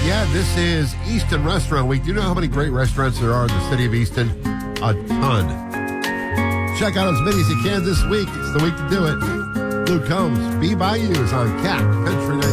Yeah, this is Easton Restaurant Week. Do you know how many great restaurants there are in the city of Easton? A ton. Check out as many as you can this week. It's the week to do it. Luke Combs, Be By You is on Cat Country 9.